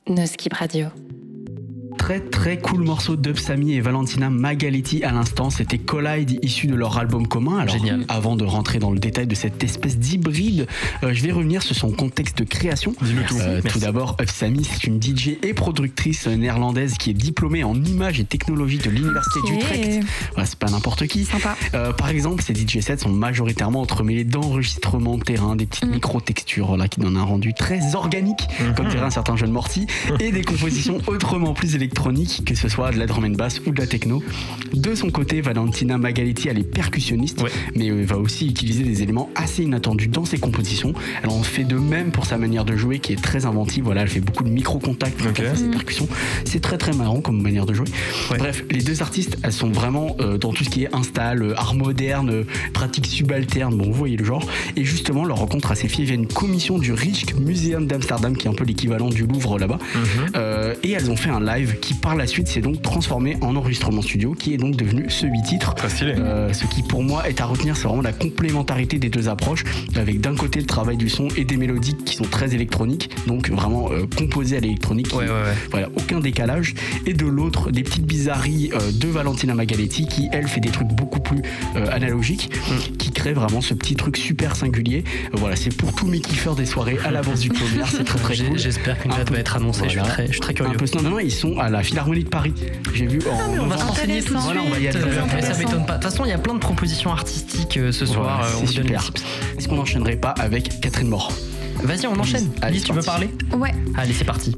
No Skip Radio. Très très cool morceau d'Upsammy et Valentina Magaletti à l'instant, c'était Collide issu de leur album commun. Alors génial. Avant de rentrer dans le détail de cette espèce d'hybride, je vais revenir sur son contexte de création. Dis-le tout. Tout d'abord, Upsammy, c'est une DJ et productrice néerlandaise qui est diplômée en images et technologies de l'université d'Utrecht. Voilà, c'est pas n'importe qui. Sympa. Par exemple, ces DJ sets sont majoritairement entremêlés d'enregistrements de terrain, des petites micro-textures voilà, qui donnent un rendu très organique, comme dirait un certain jeune Morty, et des compositions autrement plus électronique, que ce soit de la drum and bass ou de la techno. De son côté, Valentina Magaletti, elle est percussionniste, mais va aussi utiliser des éléments assez inattendus dans ses compositions. Elle en fait de même pour sa manière de jouer qui est très inventive. Voilà, elle fait beaucoup de micro-contacts pour faire ses percussions. C'est très très marrant comme manière de jouer. Bref, les deux artistes, elles sont vraiment dans tout ce qui est install, art moderne, pratique subalterne, bon vous voyez le genre. Et justement, leur rencontre assez fière via une commission du Rijksmuseum d'Amsterdam, qui est un peu l'équivalent du Louvre là-bas. Et elles ont fait un live qui par la suite s'est donc transformé en enregistrement studio, qui est donc devenu ce 8 titres. Ce qui pour moi est à retenir, c'est vraiment la complémentarité des deux approches, avec d'un côté le travail du son et des mélodies qui sont très électroniques, donc vraiment composées à l'électronique, voilà, aucun décalage, et de l'autre des petites bizarreries de Valentina Magaletti qui elle fait des trucs beaucoup plus analogiques, qui crée vraiment ce petit truc super singulier. Voilà, c'est pour tous mes kiffeurs des soirées à la Bourse du Clomer, c'est très très cool. J'espère qu'une date va être annoncée, voilà. je suis très curieux. Non, ils sont à la Philharmonie de Paris. J'ai vu on va se renseigner tout de suite. Voilà, on va y aller. Ça m'étonne pas. De toute façon, il y a plein de propositions artistiques ce soir. Voilà, on vous donne les tips. Est-ce qu'on n'enchaînerait pas avec Catherine Moore? Vas-y, on enchaîne. Alice, tu veux parler? Ouais. Allez, c'est parti.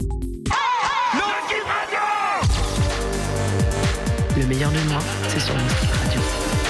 Le meilleur de moi, c'est sur No Skip Radio.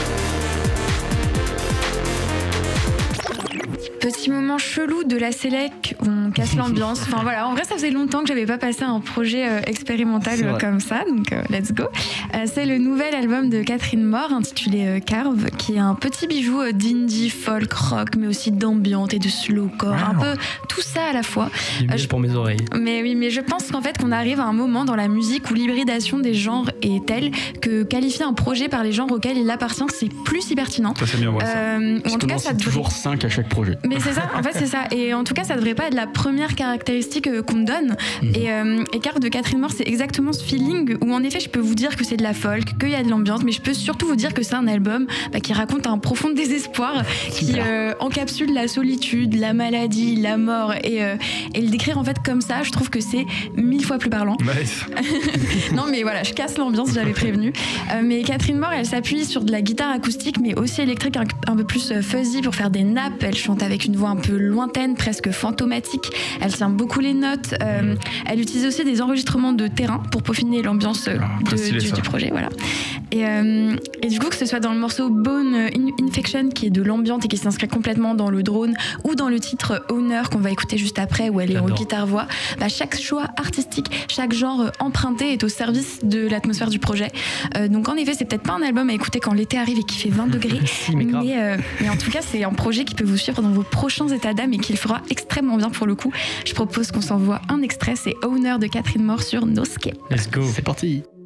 Petit moment chelou de la Sélec où on casse l'ambiance. Enfin voilà, en vrai ça faisait longtemps que j'avais pas passé un projet expérimental comme ça, donc let's go. C'est le nouvel album de Catherine Moore intitulé Carve, qui est un petit bijou d'indie, folk, rock, mais aussi d'ambiance et de slowcore, un peu tout ça à la fois. Pour mes oreilles. Mais oui, mais je pense qu'en fait qu'on arrive à un moment dans la musique où l'hybridation des genres est telle que qualifier un projet par les genres auxquels il appartient, c'est plus si pertinent. Ça c'est bien voir ça. En tout cas, ça toujours 5 à chaque projet. Mais c'est ça, en fait c'est ça. Et en tout cas, ça devrait pas être la première caractéristique qu'on me donne. Et Carve de Catherine Moore, c'est exactement ce feeling où en effet, je peux vous dire que c'est de la folk, qu'il y a de l'ambiance, mais je peux surtout vous dire que c'est un album qui raconte un profond désespoir, qui encapsule la solitude, la maladie, la mort. Et le décrire en fait comme ça, je trouve que c'est 1000 fois plus parlant. Nice. Non mais voilà, je casse l'ambiance, j'avais prévenu. Mais Catherine Moore, elle s'appuie sur de la guitare acoustique, mais aussi électrique, un peu plus fuzzy pour faire des nappes. Elle chante avec une voix un peu lointaine, presque fantomatique. Elle tient beaucoup les notes. Elle utilise aussi des enregistrements de terrain pour peaufiner l'ambiance du projet. Voilà. Et du coup, que ce soit dans le morceau Bone Infection, qui est de l'ambiance et qui s'inscrit complètement dans le drone, ou dans le titre Honor qu'on va écouter juste après, où elle est en guitare-voix, chaque choix artistique, chaque genre emprunté est au service de l'atmosphère du projet. Donc en effet, c'est peut-être pas un album à écouter quand l'été arrive et qu'il fait 20 degrés, mais en tout cas, c'est un projet qui peut vous suivre dans vos prochains états d'âme et qui le fera extrêmement bien pour le coup. Je propose qu'on s'envoie un extrait, c'est Owner de Catherine Moore sur No Skip. Let's go. C'est parti.